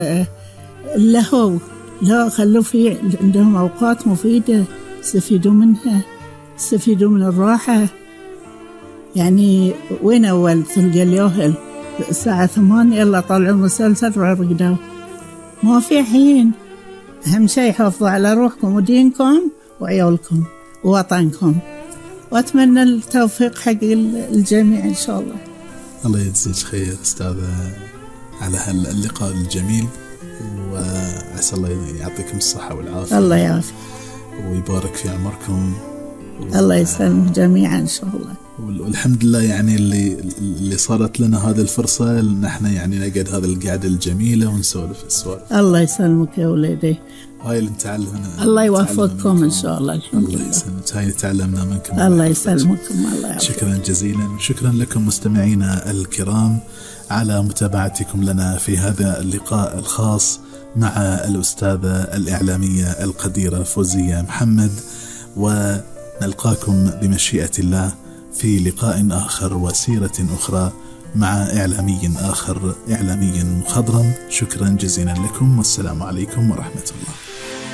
لا خلوا في عندهم أوقات مفيدة يستفيدوا منها، يستفيدوا من الراحة. يعني وين أول تلقى اليوهل الساعة 8 يلا طلعوا مسلسل رقدوا، ما في حين. أهم شيء حافظوا على روحكم ودينكم وعيالكم ووطنكم، وأتمنى التوفيق حق الجميع إن شاء الله. الله يجزيك خير أستاذة على هاللقاء الجميل، وعسى الله يعطيكم الصحة والعافية. الله يعافيك ويبارك في عمركم. الله يسلمك جميعا إن شاء الله. والحمد لله يعني اللي صارت لنا هذه الفرصة إن احنا يعني نقعد هذا القعدة الجميلة ونسولف السوالف. الله يسلمك يا ولدي. هاي اللي نتعلمنا. الله يوفقكم إن شاء الله. الحمد لله. الله يسلمك. هاي تعلمنا منكم. الله يسلمكم. الله يعافيك. شكرا جزيلا. شكرا لكم مستمعينا الكرام على متابعتكم لنا في هذا اللقاء الخاص مع الأستاذة الإعلامية القديرة فوزية محمد، ونلقاكم بمشيئة الله في لقاء آخر وسيرة أخرى مع إعلامي آخر، إعلامي مخضرم. شكرا جزيلا لكم، والسلام عليكم ورحمة الله.